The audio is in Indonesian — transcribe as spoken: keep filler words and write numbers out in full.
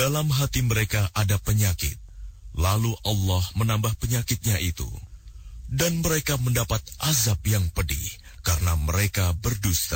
dalam hati mereka ada penyakit. Lalu Allah menambah penyakitnya itu. Dan mereka mendapat azab yang pedih karena mereka berdusta.